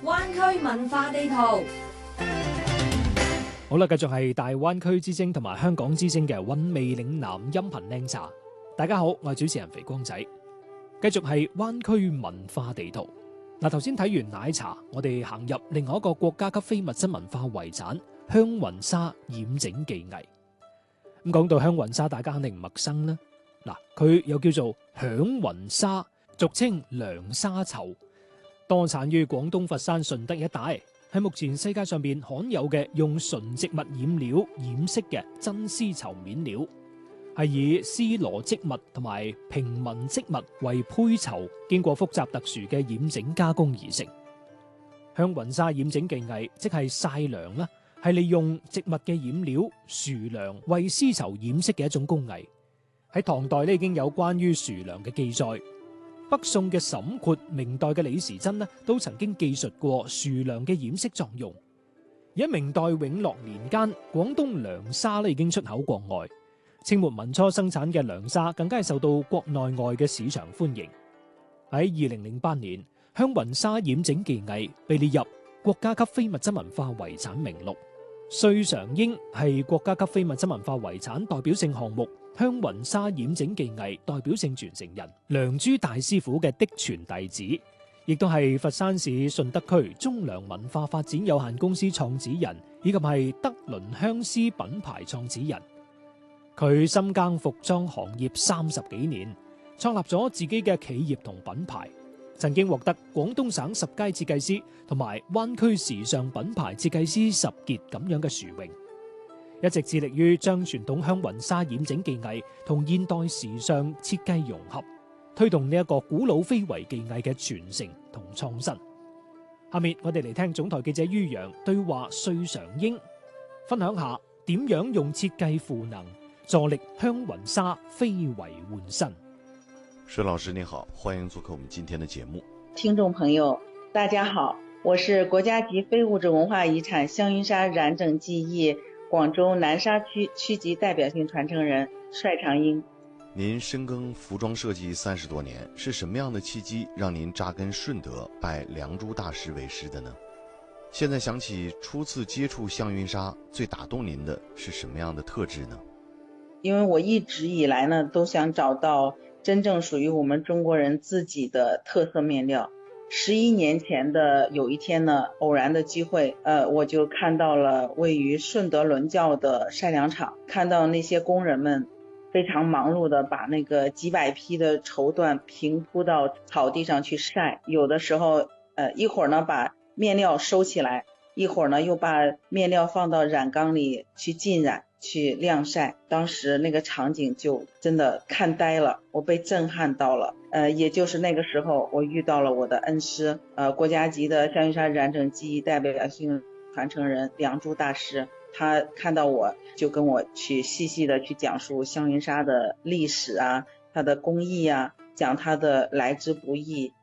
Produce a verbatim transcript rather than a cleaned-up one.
灣區文化地圖。 好啦，繼續係大灣區之聲同埋香港之聲嘅韻味嶺南音頻靚茶。大家好，我係主持人肥光仔。繼續係灣區文化地圖。嗱，頭先睇完奶茶，我哋行入另外一個國家級非物質文化遺產香雲紗染整技藝。咁講到香雲紗，大家肯定唔陌生啦。嗱，佢又叫做響雲紗，俗稱涼紗綢，多產於廣東佛山順德一帶，係目前世界上邊罕有嘅用純植物染料染色嘅真絲綢面料，係以絲羅織物同埋平紋織物為配綢，經過複雜特殊嘅染整加工而成。香雲紗染整技藝即係曬涼啦，係利用植物嘅染料殊涼為絲綢染色嘅一種工藝。喺唐代呢已經有關於殊涼嘅記載，北宋嘅沈括、明代嘅李時珍呢都曾經記述過殊涼嘅染色作用。而喺明代永樂年間，廣東涼紗呢已經出口國外，清末民初生產嘅涼紗更加係受到國內外嘅市場歡迎。喺二零零八年，香雲紗染整技藝被列入國家級非物質文化遺產名錄。歲常英係國家級非物質文化遺產代表性項目香雲紗染整技藝代表性傳承人梁朱大師傅嘅嫡傳弟子，亦都係佛山市順德區中糧文化發展有限公司創始人，以及係德倫香絲品牌創始人。佢深耕服裝行業三十幾年，創立咗自己嘅企業同品牌，曾經獲得廣東省十佳設計師同埋灣區時尚品牌設計師十傑咁樣嘅殊榮，一直致力於將傳統香雲紗染整技藝同現代時尚設計融合，推動呢一個古老非遺技藝嘅傳承同創新。下面我哋嚟聽總台記者于洋對話歲常英，分享下點樣用設計賦能助力香雲紗非遺換新。 水老師你好，歡迎做客我們今天的節目。 聽眾朋友大家好，我是國家級非物質文化遺產香雲紗染整技藝廣州南沙區區級代表性傳承人帥常英。 您深耕服裝設計三十多年，是什麼樣的契機讓您扎根順德，拜梁朱大師為師的呢？現在想起初次接觸香雲紗，最打動您的是什麼樣的特質呢？ 因為我一直以來呢，都想找到真正屬於我們中國人自己的特色面料。十一年前的有一天呢，偶然的機會，呃，我就看到了位於順德倫教的曬涼場，看到那些工人們非常忙碌的把那個幾百匹的綢緞平鋪到草地上去曬，有的時候，呃，一會兒呢把面料收起來，一會兒呢又把面料放到染缸裏去浸染。去晾曬，當時那個場景就真的看呆了，我被震撼到了。呃，也就是那個時候，我遇到了我的恩師，呃，國家級的香雲紗染整技藝代表性傳承人梁朱大師。他看到我就跟我去細細的去講述香雲紗的歷史啊，它的工藝啊，講它的來之不易，